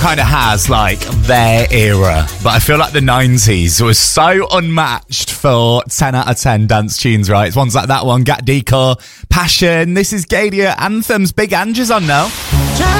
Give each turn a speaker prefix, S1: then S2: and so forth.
S1: kind of has like their era, but I feel like the 90s was so unmatched for 10 out of 10 dance tunes, right? It's ones like that one, Gat Decor, Passion. This is Gadia Anthems. Big Angie's on now.